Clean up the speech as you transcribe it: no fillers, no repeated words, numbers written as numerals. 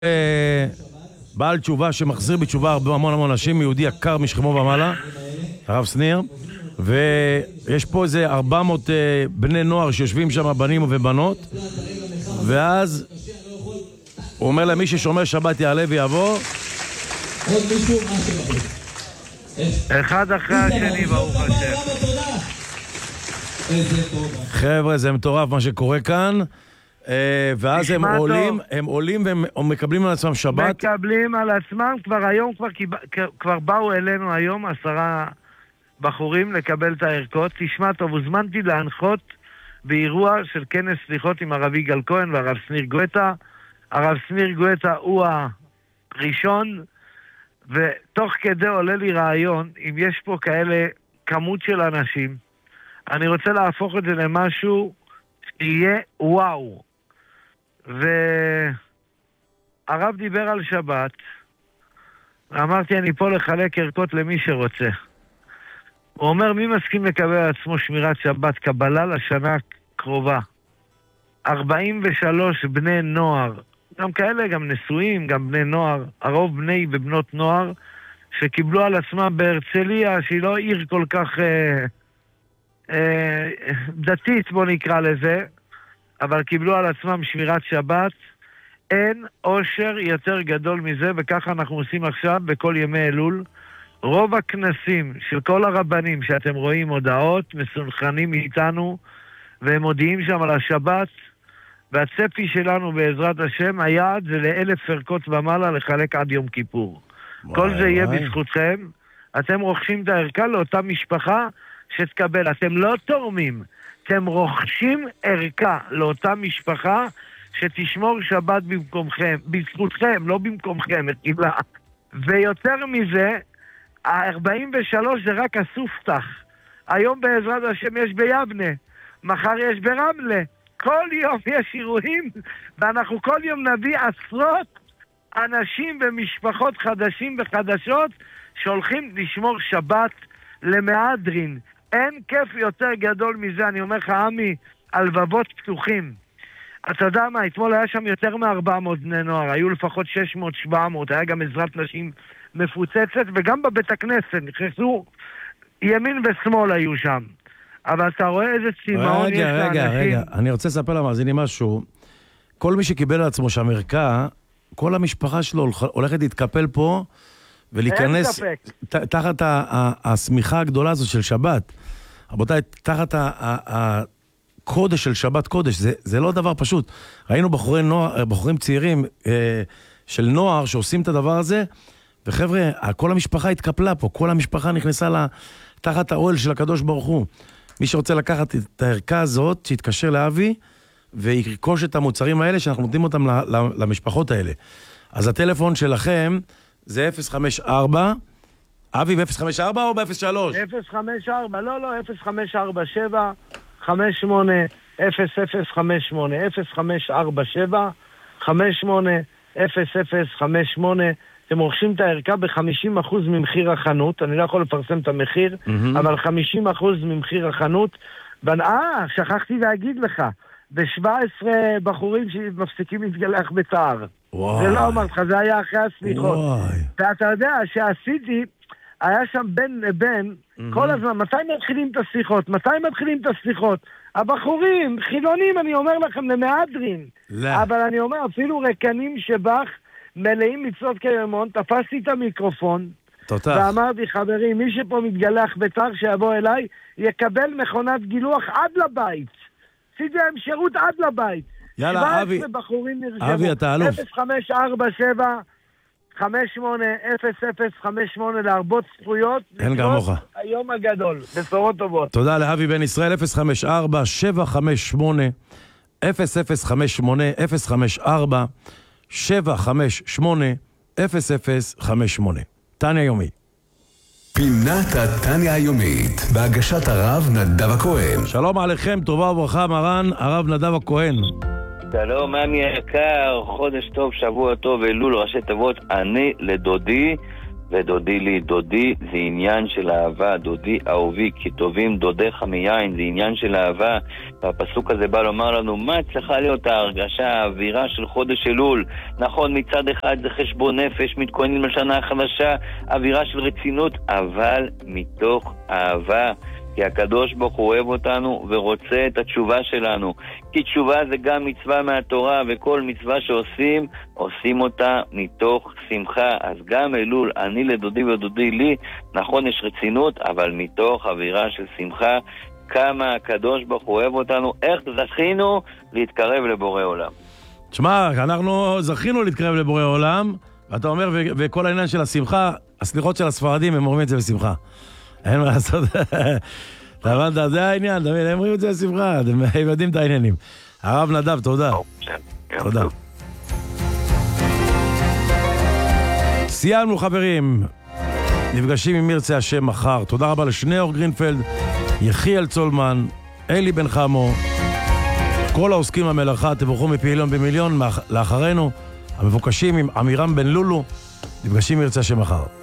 בעל תשובה שמחזיר בתשובה המון אנשים, יהודי יקר משכמו ומעלה, הרב שניר, ויש פה איזה 400 בני נוער שיושבים שם, בנים ובנות, ואז הוא אומר להם, מי ששומר שבת יעלה ויבוא. עוד מישהו, מה שבחור? אחד אחרי השני, ברוך השם. חבר'ה, זה מטורף מה שקורה כאן. ואז הם עולים והם מקבלים על עצמם שבת. מקבלים על עצמם, כבר היום, כבר באו אלינו היום 10 בחורים לקבל את הערכות. תשמע טוב, הוזמנתי להנחות באירוע של כנס סליחות עם הרב יגאל כהן והרב שניר גואטה. הרב שניר גואטה הוא הראשון, ותוך כדי עולה לי רעיון, אם יש פה כאלה כמות של אנשים, אני רוצה להפוך את זה למשהו שיהיה וואו. והרב דיבר על שבת, ואמרתי אני פה לחלק ערכות למי שרוצה. הוא אומר, מי מסכים לקבל על עצמו שמירת שבת, קבלה לשנה קרובה? 43 בני נוער, גם כאלה, גם נשואים, גם בני נוער, הרוב בני ובנות נוער, שקיבלו על עצמם בהרצליה, שהיא לא עיר כל כך דתית, בוא נקרא לזה, אבל קיבלו על עצמם שמירת שבת. אין עושר יותר גדול מזה, וככה אנחנו עושים עכשיו בכל ימי אלול. רוב הכנסים של כל הרבנים שאתם רואים הודעות, מסונכנים איתנו, והם מודיעים שם על השבת, והצפי שלנו בעזרת השם, היעד זה ל1,000 ערכות ומעלה לחלק עד יום כיפור. כל זה יהיה בזכותכם. אתם רוכשים את הערכה לאותה משפחה שתקבל. אתם לא תורמים, אתם רוכשים ערכה לאותה משפחה שתשמור שבת במקומכם, בזכותכם, לא במקומכם, קיבלה. ויותר מזה, ה-43 זה רק הסופתח. היום בעזרת השם יש ביבנה, מחר יש ברמלה. כל יום יש אירועים, ואנחנו כל יום נביא עשרות אנשים ומשפחות חדשים וחדשות שהולכים לשמור שבת למהדרין. אין כיף יותר גדול מזה, אני אומר לך, עמי, הלבבות פתוחים. אתה יודע מה, אתמול היה שם יותר מ400 בני נוער, היו לפחות 600-700, היה גם עזרת נשים מפוצצת, וגם בבית הכנסת, נכנסו ימין ושמאל היו שם. אבל אתה רואה איזה צימאון יש לאנשים. רגע, אני רוצה לספר למאזינים משהו. כל מי שקיבל על עצמו שם ערכה, כל המשפחה שלו הולכת להתקפל פה, ולהיכנס תחת השמיכה הגדולה הזו של שבת. רבותיי, תחת הקודש של שבת קודש, זה לא דבר פשוט. ראינו בחורים צעירים של נוער שעושים את הדבר הזה, וחבר'ה, כל המשפחה התקפלה פה, כל המשפחה נכנסה תחת האוהל של הקדוש ברוך הוא. מי שרוצה לקחת את הערכה הזאת, שיתקשר לאבי, וירכוש את המוצרים האלה, שאנחנו נותנים אותם למשפחות האלה. אז הטלפון שלכם, זה 054, אבי ב-054 או ב-03? 054, לא, 0547 58 0058, 0547 58 0058. אתם רוכשים את הערכה ב-50% ממחיר החנות, אני לא יכול לפרסם את המחיר, אבל 50% ממחיר החנות. שכחתי להגיד לך, ב-17 בחורים שמפסיקים להתגלח בתער. זה לא אמרת לך, זה היה אחרי הסליחות. ואתה יודע שעשיתי, היה שם בין לבין, כל הזמן, מתי מתחילים את הסליחות? הבחורים, חילונים, אני אומר לכם, למהדרין. אבל אני אומר, אפילו רקנים שבח, מלאים מצוות קיימון, תפסתי את המיקרופון, ואמרתי, חברים, מי שפה מתגלח בתער שיבוא אליי, יקבל מכונת גילוח עד לבית. עשיתי להם שירות עד לבית. יאללה, אבי, אתה אלוף. 0547 580058 להרבות זכויות. אין כמוך. היום הגדול, בשורות טובות. תודה לאבי בן ישראל. 054 758 0058 054 758 0058. תניה יומי. פינת התניה היומית בהגשת הרב נדב הכהן. שלום עליכם, טובה וברכה מרן הרב נדב הכהן. שלום עמי יקר, חודש טוב, שבוע טוב, אלול ראשי תיבות, אני לדודי, ודודי לי. דודי זה עניין של אהבה, דודי אהובי, כי טובים דודיך מיין, זה עניין של אהבה. והפסוק הזה בא לומר לנו מה צריכה להיות ההרגשה, האווירה של חודש אלול. נכון, מצד אחד זה חשבון נפש, מתכוננים לשנה החדשה, אווירה של רצינות, אבל מתוך אהבה. כי הקדוש ברוך הוא אוהב אותנו ורוצה את התשובה שלנו. כי תשובה זה גם מצווה מהתורה, וכל מצווה שעושים, עושים אותה מתוך שמחה. אז גם אלול, אני לדודי ודודי לי, נכון יש רצינות, אבל מתוך אווירה של שמחה. כמה הקדוש ברוך הוא אוהב אותנו, איך זכינו להתקרב לבורא עולם. תשמע, אנחנו זכינו להתקרב לבורא עולם, ואתה אומר, וכל העניין של השמחה, הסליחות של הספרדים, הם אומרים את זה בשמחה. אין מה לעשות. אתה הבנת, זה העניין, הם אומרים את זה בשמחה, הם יודעים את העניינים. הרב נדב, תודה. תודה. סיימנו חברים, נפגשים עם ירצה השם מחר. תודה רבה לשניאור גרינפלד, יחיאל צולמן, אלי בן חמו, כל העוסקים במלאכה. תבורכו מפעילון במיליון. לאחרינו המבוקשים עם אמירם בן לולו, נפגשים עם ירצה השם מחר.